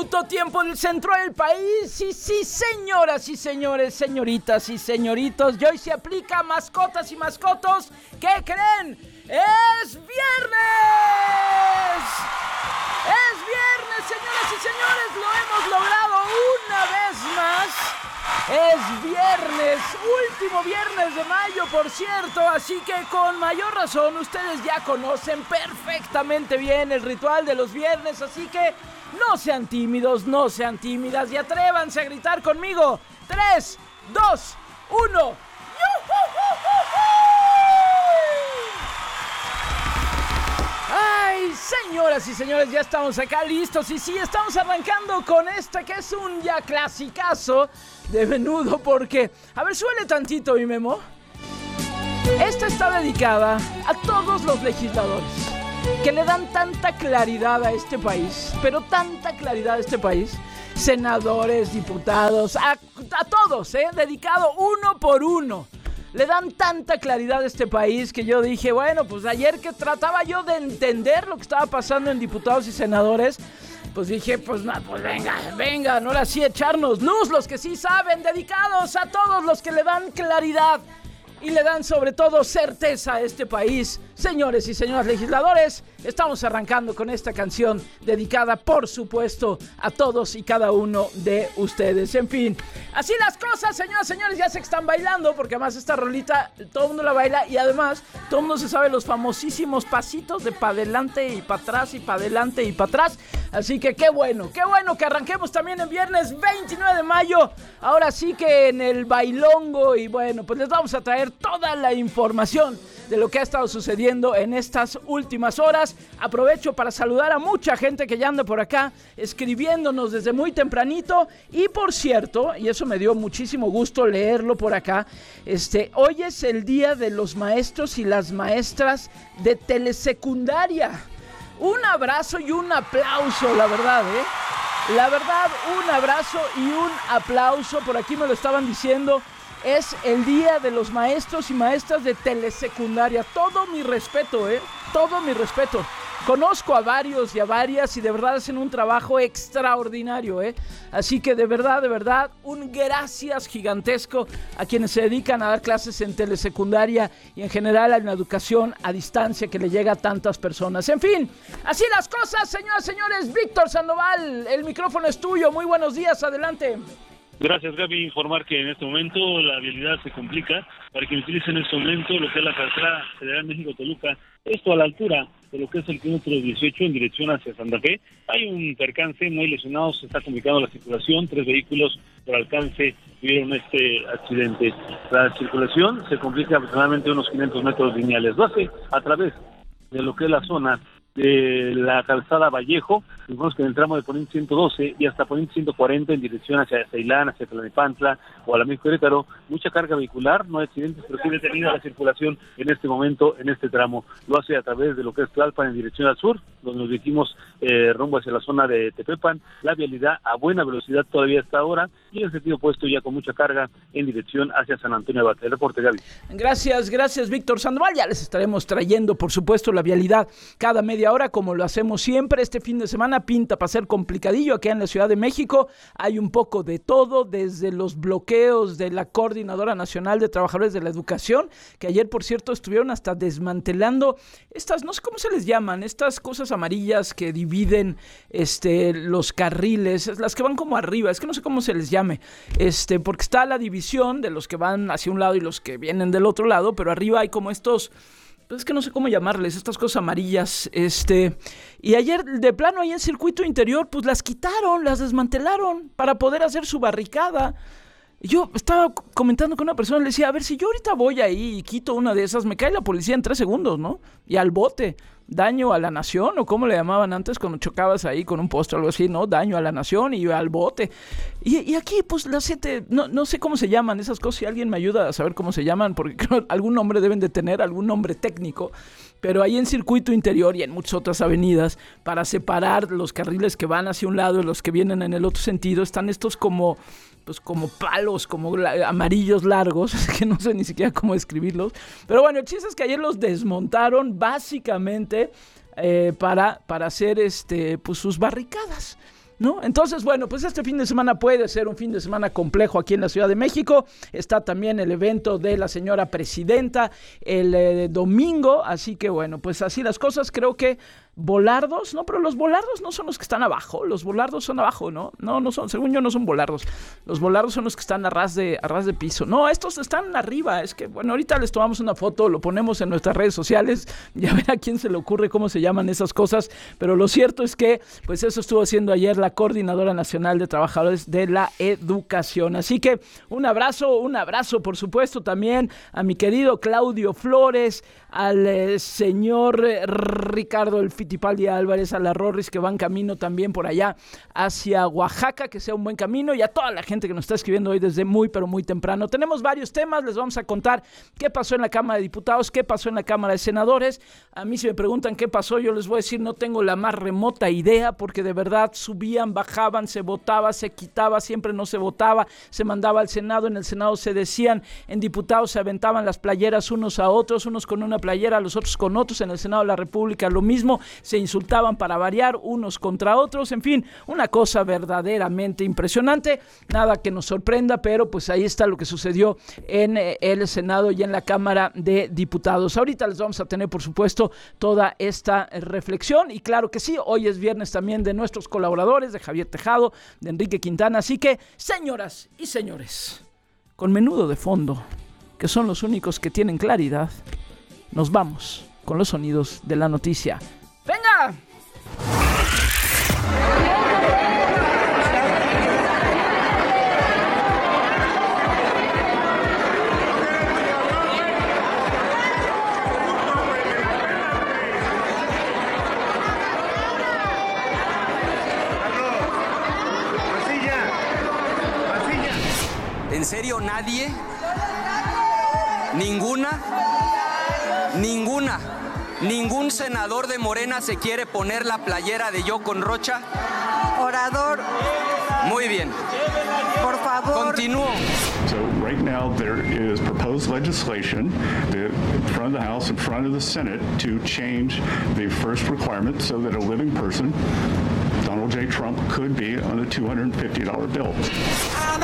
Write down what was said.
minuto, tiempo del centro del país. Y sí, señoras y señores, señoritas y señoritos, y hoy se aplica mascotas y mascotos. ¿Qué creen? ¡Es viernes! ¡Es viernes, señoras y señores! ¡Lo hemos logrado una vez más! Es viernes, último viernes de mayo, por cierto, así que con mayor razón ustedes ya conocen perfectamente bien el ritual de los viernes, así que no sean tímidos, no sean tímidas y atrévanse a gritar conmigo. 3, 2, 1. Ay, señoras y señores, ya estamos acá listos y sí, estamos arrancando con esta que es un ya clasicazo de menudo porque... A ver, suele tantito mi Memo. Esta está dedicada a todos los legisladores que le dan tanta claridad a este país, pero tanta claridad a este país, senadores, diputados, a todos, dedicado uno por uno. Le dan tanta claridad a este país que yo dije, bueno, pues ayer que trataba yo de entender lo que estaba pasando en diputados y senadores, pues dije, pues venga, ahora sí echarnos luz, los que sí saben, dedicados a todos los que le dan claridad y le dan sobre todo certeza a este país. Señores y señoras legisladores, estamos arrancando con esta canción dedicada, por supuesto, a todos y cada uno de ustedes. En fin, así las cosas, señoras y señores, ya sé que están bailando, porque además esta rolita todo el mundo la baila y además todo el mundo se sabe los famosísimos pasitos de pa' adelante y pa' atrás y pa' adelante y pa' atrás. Así que qué bueno que arranquemos también el viernes 29 de mayo. Ahora sí que en el bailongo y bueno, pues les vamos a traer toda la información de lo que ha estado sucediendo en estas últimas horas. Aprovecho para saludar a mucha gente que ya anda por acá escribiéndonos desde muy tempranito. Y por cierto, y eso me dio muchísimo gusto leerlo por acá, hoy es el día de los maestros y las maestras de telesecundaria. Un abrazo y un aplauso, la verdad, La verdad, un abrazo y un aplauso. Por aquí me lo estaban diciendo. Es el día de los maestros y maestras de telesecundaria. Todo mi respeto, todo mi respeto. Conozco a varios y a varias y de verdad hacen un trabajo extraordinario, Así que de verdad, un gracias gigantesco a quienes se dedican a dar clases en telesecundaria y en general a una educación a distancia que le llega a tantas personas. En fin, así las cosas, señoras y señores. Víctor Sandoval, el micrófono es tuyo. Muy buenos días, adelante. Gracias, Gaby. Informar que en este momento la vialidad se complica para quien utilice en este momento lo que es la carretera Federal México-Toluca, esto a la altura de lo que es el kilómetro 18 en dirección hacia Santa Fe. Hay un percance, no hay lesionados, se está complicando la circulación, 3 vehículos por alcance tuvieron este accidente. La circulación se complica aproximadamente unos 500 metros lineales. Lo hace a través de lo que es la zona de la calzada Vallejo, digamos que en el tramo de Poniente 112 y hasta Poniente 140 en dirección hacia Ceilán, hacia Tlalnepantla o a la México Querétaro, mucha carga vehicular, no hay accidentes, pero sí detenida la circulación en este momento, en este tramo. Lo hace a través de lo que es Tlalpan en dirección al sur, donde nos dirigimos rumbo hacia la zona de Tepepan. La vialidad a buena velocidad todavía está ahora y en el sentido opuesto ya con mucha carga en dirección hacia San Antonio Abad. El reporte, Gaby. Gracias, Víctor Sandoval. Ya les estaremos trayendo, por supuesto, la vialidad cada media hora, como lo hacemos siempre. Este fin de semana pinta para ser complicadillo aquí en la Ciudad de México. Hay un poco de todo, desde los bloqueos de la Coordinadora Nacional de Trabajadores de la Educación, que ayer, por cierto, estuvieron hasta desmantelando estas, no sé cómo se les llaman, estas cosas amarillas que dividen los carriles, las que van como arriba, es que no sé cómo se les llame, porque está la división de los que van hacia un lado y los que vienen del otro lado, pero arriba hay como estos... Pues es que no sé cómo llamarles, estas cosas amarillas, y ayer de plano ahí en circuito interior, pues las quitaron, las desmantelaron para poder hacer su barricada. Y yo estaba comentando con una persona, le decía, a ver, si yo ahorita voy ahí y quito una de esas, me cae la policía en 3 segundos, ¿no? Y al bote, daño a la nación, o como le llamaban antes cuando chocabas ahí con un poste o algo así, ¿no? Daño a la nación y al bote. Y aquí, pues, las 7, no sé cómo se llaman esas cosas, si alguien me ayuda a saber cómo se llaman, porque creo algún nombre deben de tener, algún nombre técnico, pero ahí en circuito interior y en muchas otras avenidas, para separar los carriles que van hacia un lado y los que vienen en el otro sentido, están estos como palos, como amarillos largos, que no sé ni siquiera cómo describirlos, pero bueno, el chiste es que ayer los desmontaron básicamente para hacer pues sus barricadas. ¿no? Entonces, bueno, pues este fin de semana puede ser un fin de semana complejo aquí en la Ciudad de México. Está también el evento de la señora presidenta el domingo, así que bueno, pues así las cosas. Creo que volardos, no, pero los volardos no son los que están abajo, los volardos son abajo, ¿no? No son, según yo no son volardos. Los volardos son los que están a ras de piso. No, estos están arriba. Es que, bueno, ahorita les tomamos una foto, lo ponemos en nuestras redes sociales, ya ver a quién se le ocurre cómo se llaman esas cosas, pero lo cierto es que, pues eso estuvo haciendo ayer la Coordinadora Nacional de Trabajadores de la Educación. Así que un abrazo, por supuesto, también a mi querido Claudio Flores, al señor Ricardo El Fittipaldi Álvarez, a la Rorris, que van camino también por allá hacia Oaxaca, que sea un buen camino, y a toda la gente que nos está escribiendo hoy desde muy, pero muy temprano. Tenemos varios temas, les vamos a contar qué pasó en la Cámara de Diputados, qué pasó en la Cámara de Senadores. A mí si me preguntan qué pasó, yo les voy a decir, no tengo la más remota idea, porque de verdad subían, bajaban, se votaba, se quitaba, siempre no se votaba, se mandaba al Senado, en el Senado se decían, en diputados se aventaban las playeras unos a otros, unos con una playera, los otros con otros, en el Senado de la República lo mismo, se insultaban para variar unos contra otros, en fin, una cosa verdaderamente impresionante, nada que nos sorprenda, pero pues ahí está lo que sucedió en el Senado y en la Cámara de Diputados. Ahorita les vamos a tener, por supuesto, toda esta reflexión, y claro que sí, hoy es viernes también de nuestros colaboradores, de Javier Tejado, de Enrique Quintana, así que, señoras y señores, con Menudo de fondo, que son los únicos que tienen claridad, nos vamos con los sonidos de la noticia. ¡Venga! ¿En serio nadie? ¿Ningún senador de Morena se quiere poner la playera de Yo con Rocha? Orador. Muy bien. Por favor. Continúo. So right now there is proposed legislation in front of the House, in front of the Senate, to change the first requirement so that a living person, Donald J. Trump, could be on a $250 bill.